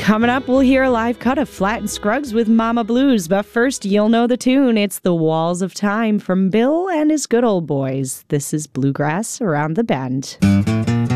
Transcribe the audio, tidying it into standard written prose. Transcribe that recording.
Coming up, we'll hear a live cut of Flat and Scruggs with Mama Blues, but first, you'll know the tune. It's The Walls of Time from Bill and his Good Old Boys. This is Bluegrass Around the Bend.